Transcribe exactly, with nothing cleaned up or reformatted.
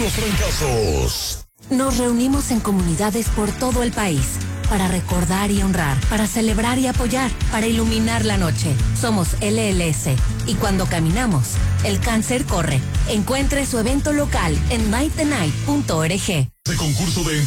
los fracasos. Nos reunimos en comunidades por todo el país para recordar y honrar, para celebrar y apoyar, para iluminar la noche. Somos L L S y cuando caminamos, el cáncer corre. Encuentre su evento local en night the night punto org. De concurso de